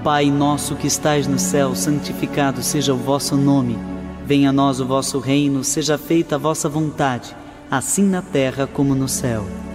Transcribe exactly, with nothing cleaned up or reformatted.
Pai nosso que estais no céu, santificado seja o vosso nome. Venha a nós o vosso reino, seja feita a vossa vontade, assim na terra como no céu.